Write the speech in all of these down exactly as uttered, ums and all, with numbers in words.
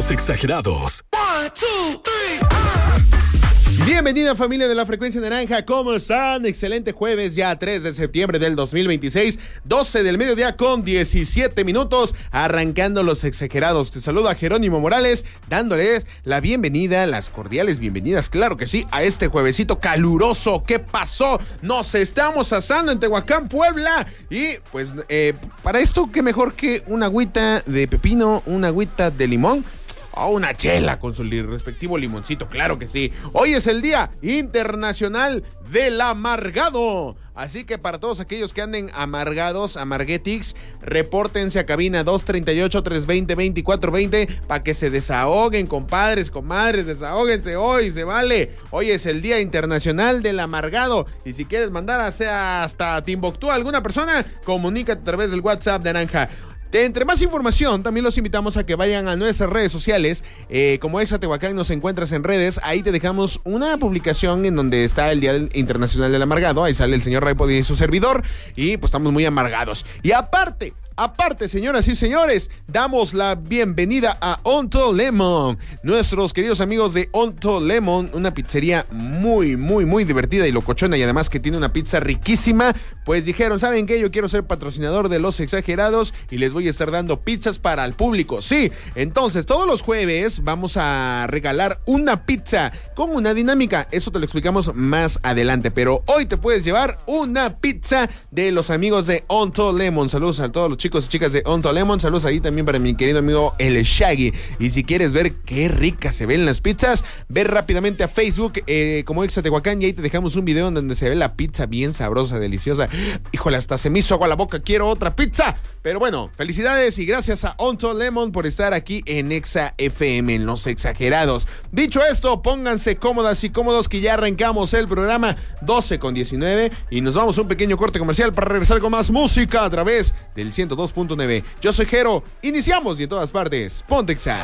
Los Exagerados. One, two, three, ah. Bienvenida familia de la Frecuencia Naranja, ¿cómo están? Excelente jueves, ya tres de septiembre del dos mil veintiséis, doce del mediodía con diecisiete minutos, arrancando Los Exagerados. Te saluda Jerónimo Morales, dándoles la bienvenida, las cordiales bienvenidas, claro que sí, a este juevesito caluroso. ¿Qué pasó? Nos estamos asando en Tehuacán, Puebla, y pues eh, para esto, qué mejor que una agüita de pepino, una agüita de limón, o una chela con su respectivo limoncito, claro que sí. Hoy es el Día Internacional del Amargado. Así que para todos aquellos que anden amargados, amarguetix, repórtense a cabina dos treinta y ocho, trescientos veinte, veinticuatro veinte para que se desahoguen, compadres, comadres, desahóguense hoy, se vale. Hoy es el Día Internacional del Amargado. Y si quieres mandar hacia hasta Timbuktu a alguna persona, comunícate a través del WhatsApp Naranja. De entre más información, también los invitamos a que vayan a nuestras redes sociales. Eh, como Exa Tehuacán nos encuentras en redes, ahí te dejamos una publicación en donde está el Día Internacional del Amargado. Ahí sale el señor Raipo y su servidor. Y pues estamos muy amargados. Y aparte... Aparte, señoras y señores, damos la bienvenida a Onto Lemon. Nuestros queridos amigos de Onto Lemon, una pizzería muy, muy, muy divertida y locochona, y además que tiene una pizza riquísima, pues dijeron, ¿saben qué? Yo quiero ser patrocinador de Los Exagerados y les voy a estar dando pizzas para el público. Sí, entonces todos los jueves vamos a regalar una pizza con una dinámica. Eso te lo explicamos más adelante, pero hoy te puedes llevar una pizza de los amigos de Onto Lemon. Saludos a todos los chicos y chicas de Onto Lemon, saludos ahí también para mi querido amigo el Shaggy. Y si quieres ver qué ricas se ven las pizzas, ve rápidamente a Facebook eh, como Exa Tehuacán, y ahí te dejamos un video en donde se ve la pizza bien sabrosa, deliciosa. Híjole, hasta se me hizo agua la boca, quiero otra pizza. Pero bueno, felicidades y gracias a Onto Lemon por estar aquí en Exa F M, en Los Exagerados. Dicho esto, pónganse cómodas y cómodos que ya arrancamos el programa doce con diecinueve y nos vamos a un pequeño corte comercial para regresar con más música a través del ciento dos punto nueve. Yo soy Jero, iniciamos y en todas partes, ponte Exa.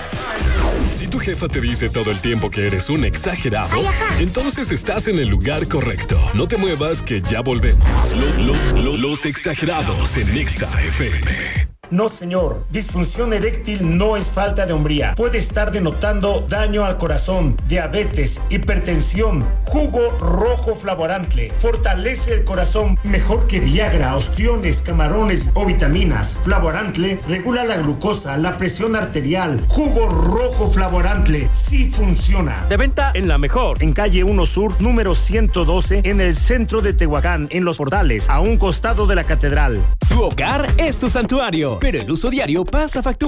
Si tu jefa te dice todo el tiempo que eres un exagerado, Ay, entonces estás en el lugar correcto. No te muevas que ya volvemos. Lo, lo, lo, los Exagerados en Exa F M. No, señor. Disfunción eréctil no es falta de hombría. Puede estar denotando daño al corazón, diabetes, hipertensión. Jugo rojo Flavorantle fortalece el corazón mejor que Viagra, ostiones, camarones o vitaminas. Flavorantle regula la glucosa, la presión arterial. Jugo rojo Flavorantle sí funciona. De venta en La Mejor, en calle uno Sur, número ciento doce, en el centro de Tehuacán, en Los Portales, a un costado de la catedral. Tu hogar es tu santuario, pero el uso diario pasa factura.